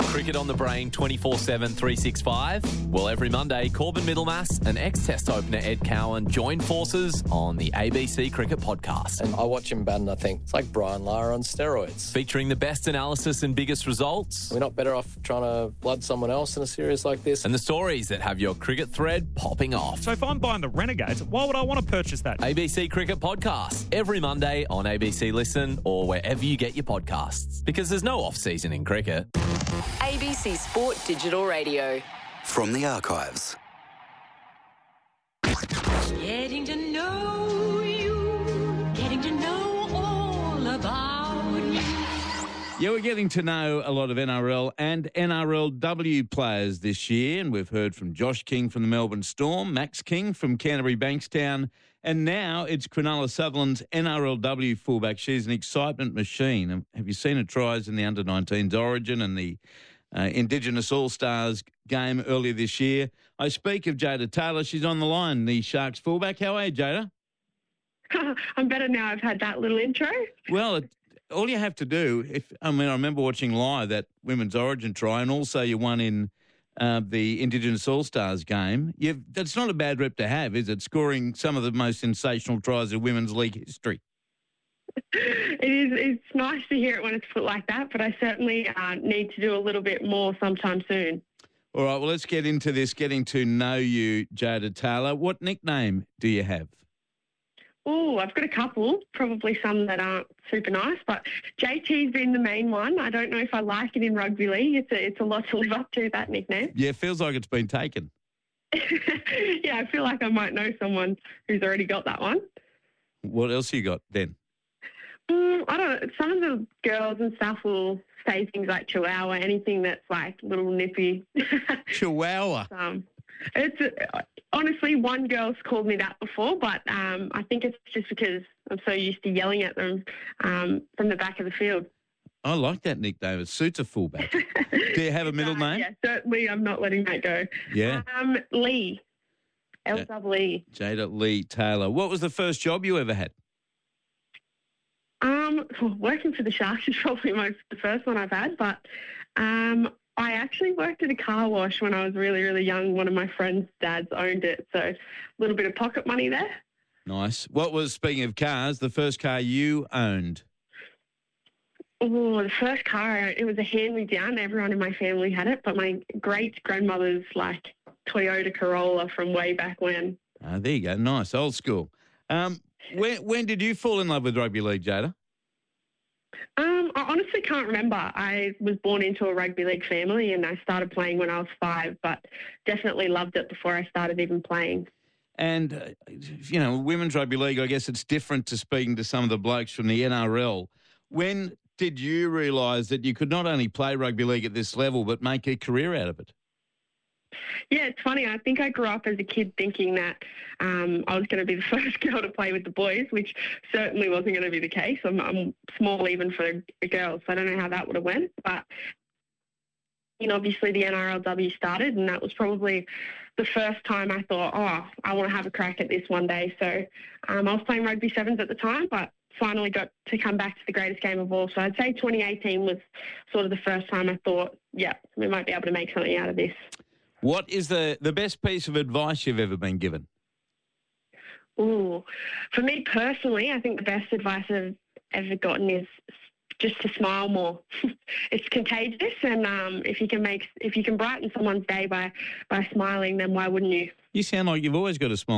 Cricket on the Brain 24/7, 365. Well, every Monday, Corbin Middlemass and ex-Test opener Ed Cowan join forces on the ABC Cricket Podcast. And I watch him bat and I think it's like Brian Lara on steroids. Featuring the best analysis and biggest results. We're not better off trying to blood someone else in a series like this. And the stories that have your cricket thread popping off. So if I'm buying the Renegades, why would I want to purchase that? ABC Cricket Podcast, every Monday on ABC Listen or wherever you get your podcasts. Because there's no off-season in cricket. ABC Sport Digital Radio. From the archives. Getting to know you, getting to know all about you. Yeah, we're getting to know a lot of NRL and NRLW players this year, and we've heard from Josh King from the Melbourne Storm, Max King from Canterbury Bankstown, and now it's Cronulla Sutherland's NRLW fullback. She's an excitement machine. Have you seen her tries in the under-19s Origin and the Indigenous All-Stars game earlier this year? I speak of Jada Taylor. She's on the line, the Sharks fullback. How are you, Jada? I'm better now I've had that little intro. Well, all you have to do, I remember watching live that Women's Origin try, and also you won in the Indigenous All-Stars game. That's not a bad rep to have, is it? Scoring some of the most sensational tries in Women's League history. It's nice to hear it when it's put like that, but I certainly need to do a little bit more sometime soon. All right, well, let's get into this, getting to know you, Jada Taylor. What nickname do you have? Oh, I've got a couple, probably some that aren't super nice, but JT's been the main one. I don't know if I like it in rugby league. It's a lot to live up to, that nickname. Yeah, it feels like it's been taken. Yeah, I feel like I might know someone who's already got that one. What else you got then? I don't know. Some of the girls and stuff will say things like Chihuahua, anything that's like little nippy. Chihuahua. It's honestly, one girl's called me that before, but I think it's just because I'm so used to yelling at them from the back of the field. I like that nickname. It suits a fullback. Do you have a middle name? Yeah, certainly. I'm not letting that go. Yeah. Lee. L-E. Jada Lee Taylor. What was the first job you ever had? Working for the Sharks is probably the first one I've had, but I actually worked at a car wash when I was really, really young. One of my friend's dads owned it, so a little bit of pocket money there. Nice. What was, speaking of cars, the first car you owned? Oh, the first car, it was a hand-me-down. Everyone in my family had it, but my great-grandmother's Toyota Corolla from way back when. There you go. Nice. Old school. When did you fall in love with rugby league, Jada? I honestly can't remember. I was born into a rugby league family and I started playing when I was 5, but definitely loved it before I started even playing. And, women's rugby league, I guess it's different to speaking to some of the blokes from the NRL. When did you realise that you could not only play rugby league at this level but make a career out of it? Yeah, it's funny. I think I grew up as a kid thinking that I was going to be the first girl to play with the boys, which certainly wasn't going to be the case. I'm small even for a girl, so I don't know how that would have went. But obviously the NRLW started, and that was probably the first time I thought, I want to have a crack at this one day. So I was playing rugby sevens at the time, but finally got to come back to the greatest game of all. So I'd say 2018 was sort of the first time I thought, yeah, we might be able to make something out of this. What is the best piece of advice you've ever been given? Ooh, for me personally, I think the best advice I've ever gotten is just to smile more. It's contagious, and if you can brighten someone's day by smiling, then why wouldn't you? You sound like you've always got a smile